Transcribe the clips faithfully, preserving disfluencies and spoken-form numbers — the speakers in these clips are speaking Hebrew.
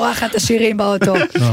בורחת השירים באוטו.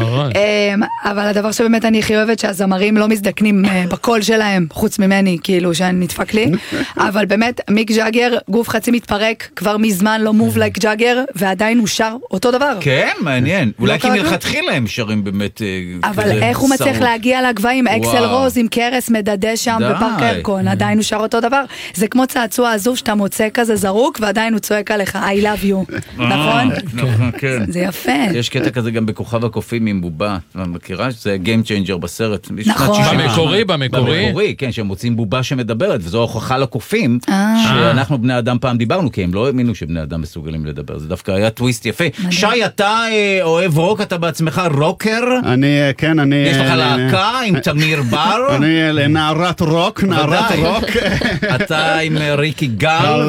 אבל הדבר שבאמת אני הכי אוהבת שהזמרים לא מזדקנים בקול שלהם, חוץ ממני, כאילו שנדפק לי, אבל באמת מיק ג'אגר, גוף חצי מתפרק, כבר מזמן לא מוב לייק ג'אגר, ועדיין הוא שר אותו דבר. כן, מעניין. אולי כי מלכתחילה הם שרים באמת... אבל איך הוא מצליח להגיע לגבהים, אקסל רוז עם קרס מדדה שם בפארק הירקון, עדיין הוא שר אותו דבר. זה כמו צעצוע עזוב שאתה מוצא כזה זרוק, ועדיין הוא צועק עליך, I love you. נכון? כן. זה יפה. יש קטע כזה גם בכוכב הקופים עם בובה, מכירה? זה Game Changer בסרט. נכון. במקורי, במקורי. במקורי, כן, שהם מוצאים בובה שמדברת, וזו הוכחה לקופים, שאנחנו בני אדם פעם דיברנו, כי הם לא האמינו שבני אדם מסוגלים לדבר. זה דווקא היה טוויסט יפה. שי, אתה אוהב רוק, אתה בעצמך רוקר? אני, כן, אני... יש לך להקה עם תמיר בר? אני נערת רוק, נערת רוק. אתה עם ריקי גל?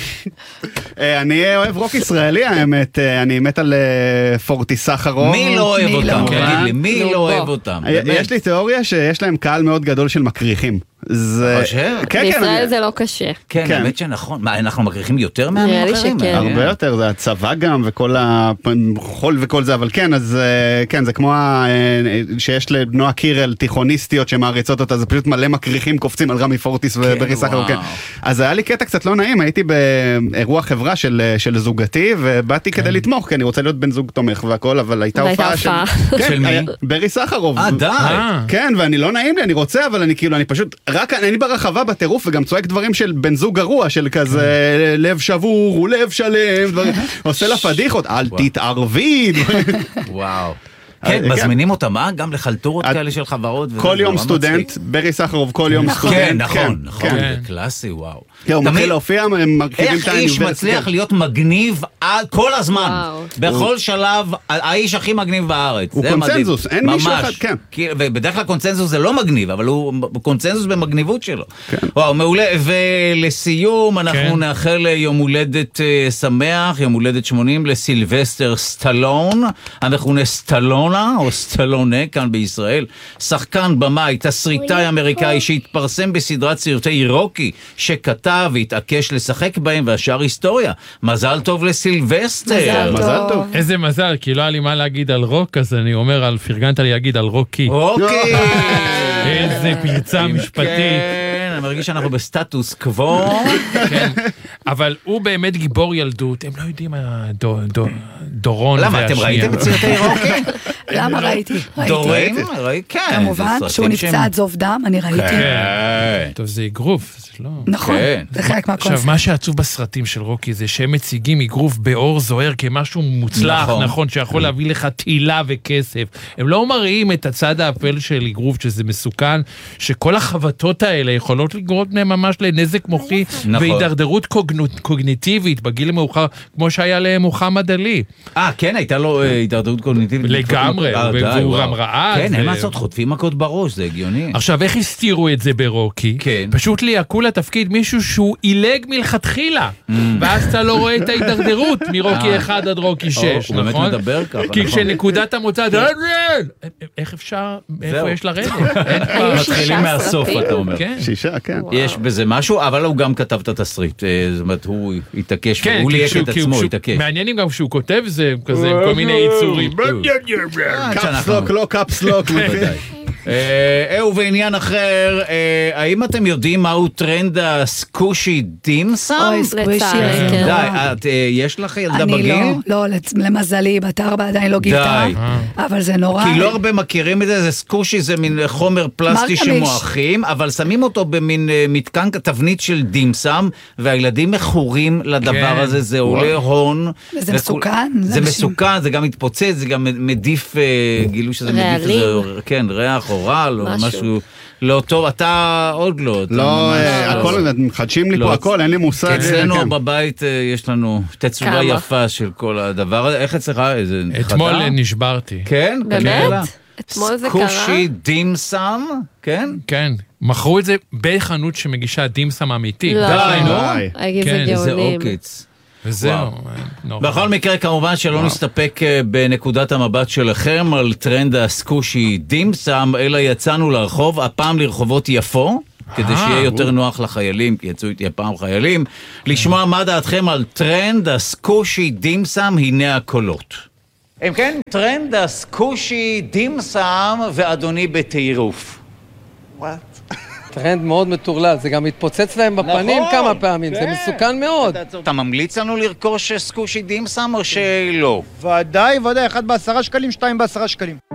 אני אוהב רוק ישראלי, האמת. אני מת על פורטי סחרוב. מי לא אוהב אותם? תגיד לי, מי לא אוהב אותם? יש לי תיאוריה שיש להם קהל מאוד גדול של מקריחים. בישראל זה לא קשה. כן, האמת שנכון. מה, אנחנו מקריחים יותר מעמים אחרים? הרבה יותר, זה הצבא גם וכל החול וכל זה, אבל כן, אז כן, זה כמו שיש לבנועה קירל תיכוניסטיות שמעריצות אותה, זה פשוט מלא מקריחים קופצים על רמי פורטיס וברי סחרוב. אז היה לי קטע קצת לא נעים, הייתי באירוע חברה של זוגתי, ובאתי כדי לתמוך, כי אני רוצה להיות בן זוג תומך והכל, אבל הייתה הופעה של מי? ברי סחרוב. אה, די. כן, ואני לא נעים לי, אני רוצה, אבל אני כאילו, אני פשוט רק אני ברחבה בטירוף וגם צועק דברים של בן זוג גרוע, של כזה לב שבור ולב שלם, עושה לה פדיחות, אל תתערבי. וואו. כן, מזמינים אותם, מה? גם לחלטורות כאלה של חברות. כל יום סטודנט, ברי סחרוב, כל יום סטודנט. כן, נכון, נכון, זה קלאסי, וואו. כן, הוא מתחיל להופיע, הם מרכיבים את איך איש מצליח להיות מגניב כל הזמן, בכל שלב, האיש הכי מגניב בארץ. הוא קונצנזוס, אין מישהו אחד, כן. ובדרך כלל קונצנזוס זה לא מגניב, אבל הוא קונצנזוס במגניבות שלו. וואו, מעולה, ולסיום אנחנו נאחל יום הולדת שמח, יום הולדת שמונים לסילבסטר סטלון, המכונה סטלון, או סטלונה, כאן בישראל, שחקן במאי, תסריטאי אמריקאי שהתפרסם בסדרת סרטי רוקי, שכתב והתעקש לשחק בהם, והשאר היסטוריה. מזל טוב לסילבסטר. מזל טוב. איזה מזל, כי לא היה לי מה להגיד על רוק, אז אני אומר, על פרגנת לי להגיד על רוקי. רוקי! איזה פרצה משפטית. כן, אני מרגיש שאנחנו בסטטוס קוו. כן, אבל הוא באמת גיבור ילדות, הם לא יודעים דורון והשנייה. למה, אתם ראיתם את סרטי רוקי? למה ראיתי? דורון? כן. כמובן, שהוא נפצע עד זוב דם, אני ראיתי. טוב, זה אגרוף, זה לא... נכון, זה חלק מהקונספט. עכשיו, מה שעצוב בסרטים של רוקי זה שהם מציגים אגרוף באור זוהר כמשהו מוצלח, נכון, שיכול להביא לך תהילה וכסף. הם לא מראים את הצד האפל של אגרוף, שזה מסוכן, שכל החבטות האלה יכולות לגרות בהם ממש לנזק מוחי, והידרדרות קוגניטיבית בגיל המאוחר, כמו שהיה למוחמד עלי. אה, כן, הייתה לו הידרדרות קוגניטיבית. לגמרי, והוא גם ראה. כן, אין לעשות, חוטפים מכות בראש, זה הגיוני. עכשיו, איך הסתירו את זה ברוקי? כן. פשוט ליעקו לתפקיד מישהו שהוא אילג מלכתחילה, ואז אתה לא רואה את ההידרדרות מרוקי אחד עד רוקי שש, נכון? הוא באמת מדבר ככה. כי כשנקודת המוצא, איך אפשר, איפה יש לרדת? מתחילים מהסוף, אתה אומר. שישה, כן. יש בזה משהו, אבל הוא גם כתב את התסריט. זאת אומרת, הוא התעקש, הוא ליהק את עצמו, התעקש. מעניינים גם שהוא כותב זה, כזה, עם כל מיני ייצורים. קאפסלוק, לא קאפסלוק. אהו, ועניין אחר, האם אתם יודעים מהו טרנד הסקושי דימסם? אוי, סקושי. די, יש לך ילדה בגיל? אני לא, לא, למזלי, בת ארבע עדיין לא גילתה, אבל זה נורא. כי לא הרבה מכירים את זה, זה סקושי, זה מין חומר פלסטי שמואחים, אבל שמים אותו במין מתקן תבנית של דימסם, והילדים מכורים לדבר הזה, זה עולה הון. זה מסוכן. זה מסוכן, זה גם מתפוצץ, זה גם מדיף, גילו שזה מדיף, כן, ריח או רעל או משהו לא טוב, אתה עוד לא. לא, הכל, מחדשים לי פה הכל, אין לי מושג. אצלנו בבית יש לנו תצורה יפה של כל הדבר הזה, איך אצלך? אתמול נשברתי. כן? באמת? אתמול זה קרה? סקושי דימסם, כן? כן, מכרו את זה בחנות שמגישה דימסם אמיתי. לא, די, נו. איזה עוקץ. וזהו. בכל מקרה, כמובן שלא נסתפק בנקודת המבט שלכם על טרנד הסקושי דימסם, אלא יצאנו לרחוב, הפעם לרחובות יפו, כדי שיהיה יותר נוח לחיילים, כי יצאו איתי הפעם חיילים, לשמוע מה דעתכם על טרנד הסקושי דימסם, הנה הקולות. אם כן, טרנד הסקושי דים סם ואדוני בטירוף. וואט? טרנד מאוד מטורלל, זה גם מתפוצץ להם בפנים כמה פעמים, זה מסוכן מאוד. אתה ממליץ לנו לרכוש סקושי דים סם או שלא? ודאי, ודאי, אחד בעשרה שקלים, שתיים בעשרה שקלים.